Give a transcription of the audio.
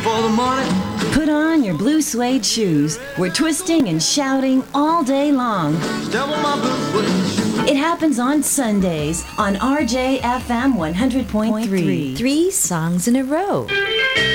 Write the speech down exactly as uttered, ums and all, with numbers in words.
for the money. Put on your blue suede shoes. We're twisting and shouting all day long. Step on my blue suede shoes. It happens on Sundays on R J F M one hundred point three. Three songs in a row.